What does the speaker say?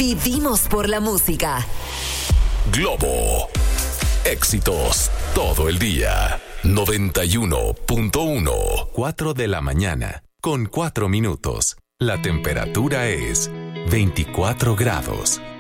Vivimos por la música. Globo. Éxitos todo el día. 91.1. 4 de la mañana, con 4 minutos. La temperatura es 24 grados.